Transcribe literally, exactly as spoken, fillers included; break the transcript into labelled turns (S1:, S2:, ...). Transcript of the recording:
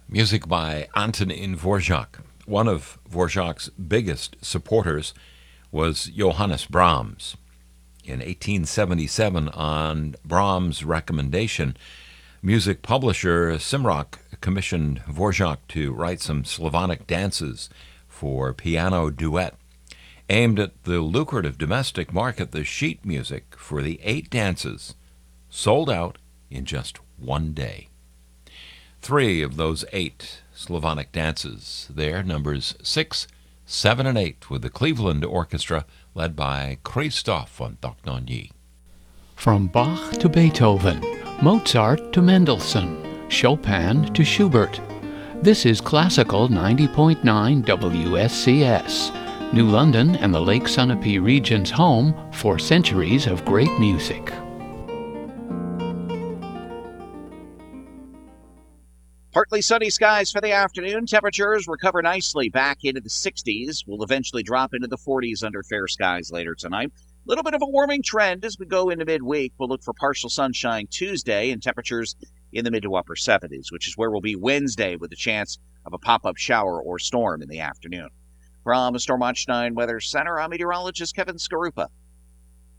S1: Music by Antonin Dvorak. One of Dvorak's biggest supporters was Johannes Brahms. In eighteen seventy-seven, on Brahms' recommendation, music publisher Simrock commissioned Dvorak to write some Slavonic dances for piano duet. Aimed at the lucrative domestic market, the sheet music for the eight dances sold out in just one day. Three of those eight Slavonic dances, there, numbers six, seven, and eight, with the Cleveland Orchestra led by Christoph von Dohnanyi.
S2: From Bach to Beethoven, Mozart to Mendelssohn, Chopin to Schubert. This is Classical ninety point nine W S C S, New London and the Lake Sunapee region's home for centuries of great music.
S3: Partly sunny skies for the afternoon. Temperatures recover nicely back into the sixties. We'll eventually drop into the forties under fair skies later tonight. A little bit of a warming trend as we go into midweek. We'll look for partial sunshine Tuesday and temperatures in the mid to upper seventies, which is where we'll be Wednesday with a chance of a pop-up shower or storm in the afternoon. From Storm Watch nine Weather Center, I'm meteorologist Kevin Skarupa.